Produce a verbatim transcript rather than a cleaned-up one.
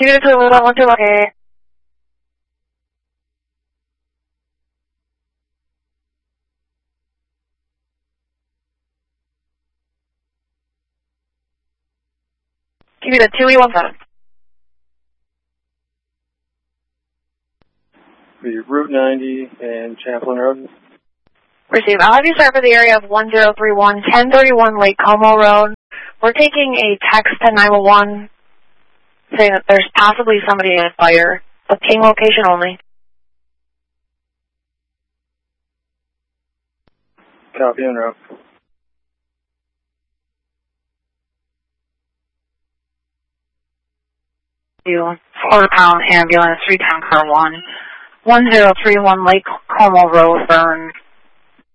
Give it to one one two, okay. Give me the two E one seven. The Route ninety and Champlain Road. Receive. I'll have you start for the area of one zero three one, ten thirty-one Lake Como Road. We're taking a text to nine one one saying that there's possibly somebody in a fire. A ping location only. Copy en route. You, four pound ambulance, three town car one, one zero three one Lake Como Road, burn.